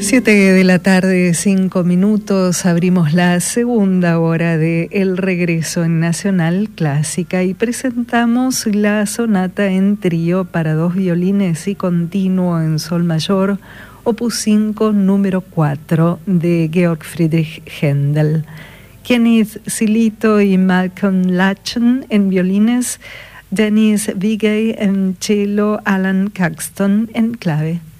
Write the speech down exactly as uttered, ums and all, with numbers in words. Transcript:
Siete de la tarde, cinco minutos, abrimos la segunda hora de El Regreso en Nacional Clásica y presentamos la sonata en trío para dos violines y continuo en sol mayor, opus cinco, número cuatro, de Georg Friedrich Händel. Kenneth Silito y Malcolm Lachen en violines, Dennis Vigay en cello, Alan Caxton en clave.